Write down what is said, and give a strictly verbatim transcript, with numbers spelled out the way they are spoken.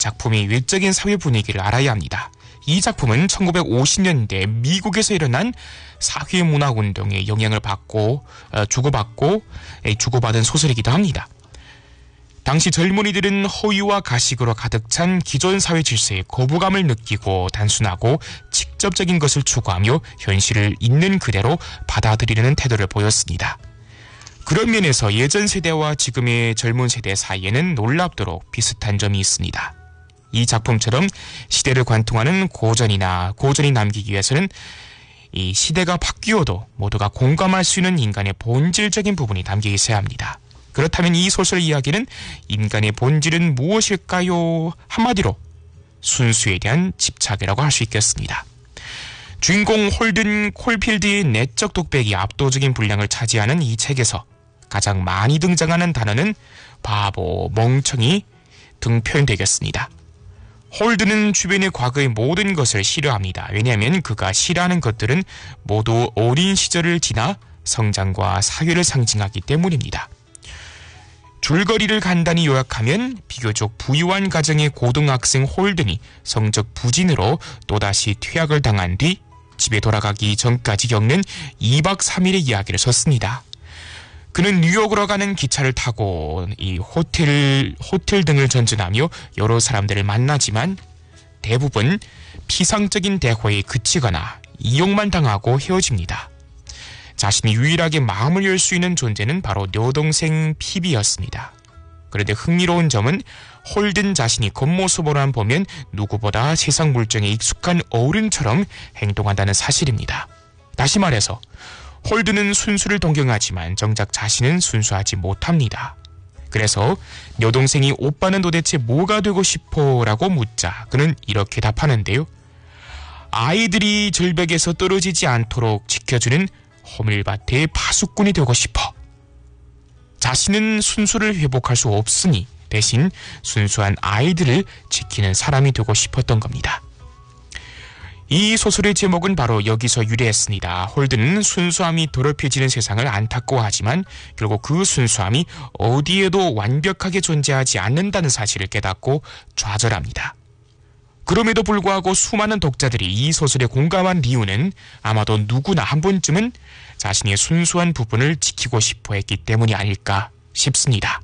작품의 외적인 사회 분위기를 알아야 합니다. 이 작품은 천구백오십 년대 미국에서 일어난 사회문화운동의 영향을 받고 어, 주고받고 에, 주고받은 소설이기도 합니다. 당시 젊은이들은 허위와 가식으로 가득 찬 기존 사회 질서에 거부감을 느끼고 단순하고 직접적인 것을 추구하며 현실을 있는 그대로 받아들이려는 태도를 보였습니다. 그런 면에서 예전 세대와 지금의 젊은 세대 사이에는 놀랍도록 비슷한 점이 있습니다. 이 작품처럼 시대를 관통하는 고전이나 고전이 남기기 위해서는 이 시대가 바뀌어도 모두가 공감할 수 있는 인간의 본질적인 부분이 담겨 있어야 합니다. 그렇다면 이 소설 이야기는 인간의 본질은 무엇일까요? 한마디로 순수에 대한 집착이라고 할 수 있겠습니다. 주인공 홀든 콜필드의 내적 독백이 압도적인 분량을 차지하는 이 책에서 가장 많이 등장하는 단어는 바보, 멍청이 등 표현되겠습니다. 홀든은 주변의 과거의 모든 것을 싫어합니다. 왜냐하면 그가 싫어하는 것들은 모두 어린 시절을 지나 성장과 사회를 상징하기 때문입니다. 줄거리를 간단히 요약하면 비교적 부유한 가정의 고등학생 홀든이 성적 부진으로 또다시 퇴학을 당한 뒤 집에 돌아가기 전까지 겪는 이박 삼일의 이야기를 썼습니다. 그는 뉴욕으로 가는 기차를 타고 이 호텔, 호텔 등을 전전하며 여러 사람들을 만나지만 대부분 피상적인 대화에 그치거나 이용만 당하고 헤어집니다. 자신이 유일하게 마음을 열 수 있는 존재는 바로 여동생 피비였습니다. 그런데 흥미로운 점은 홀든 자신이 겉모습으로만 보면 누구보다 세상 물정에 익숙한 어른처럼 행동한다는 사실입니다. 다시 말해서 홀든은 순수를 동경하지만 정작 자신은 순수하지 못합니다. 그래서 여동생이 오빠는 도대체 뭐가 되고 싶어? 라고 묻자 그는 이렇게 답하는데요. 아이들이 절벽에서 떨어지지 않도록 지켜주는 호밀밭의 파수꾼이 되고 싶어. 자신은 순수를 회복할 수 없으니 대신 순수한 아이들을 지키는 사람이 되고 싶었던 겁니다. 이 소설의 제목은 바로 여기서 유래했습니다. 홀든은 순수함이 더럽혀지는 세상을 안타까워하지만 결국 그 순수함이 어디에도 완벽하게 존재하지 않는다는 사실을 깨닫고 좌절합니다. 그럼에도 불구하고 수많은 독자들이 이 소설에 공감한 이유는 아마도 누구나 한 번쯤은 자신의 순수한 부분을 지키고 싶어 했기 때문이 아닐까 싶습니다.